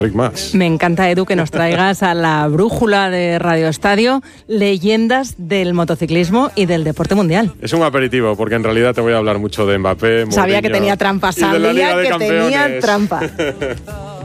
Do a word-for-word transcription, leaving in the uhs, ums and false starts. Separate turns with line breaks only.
Más.
Me encanta, Edu, que nos traigas a la brújula de Radio Estadio leyendas del motociclismo y del deporte mundial.
Es un aperitivo, porque en realidad te voy a hablar mucho de Mbappé,
Sabía
Mourinho,
que tenía trampa, sabía que tenía trampa.